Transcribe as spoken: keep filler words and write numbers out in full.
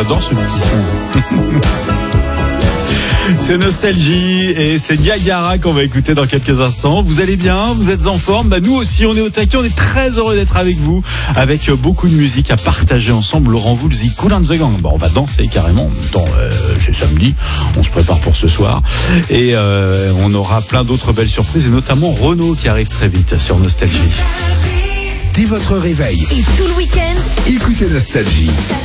j'adore ce petit son. C'est Nostalgie et c'est Niagara qu'on va écouter dans quelques instants. Vous allez bien? Vous êtes en forme? Bah nous aussi, on est au taquet. On est très heureux d'être avec vous, avec beaucoup de musique à partager ensemble. Laurent Voulzy, Kool and the Gang. Bon, on va danser carrément. Dans, euh, c'est samedi. On se prépare pour ce soir et euh, on aura plein d'autres belles surprises et notamment Renaud qui arrive très vite sur Nostalgie. Dès votre réveil et tout le week-end, écoutez Nostalgie.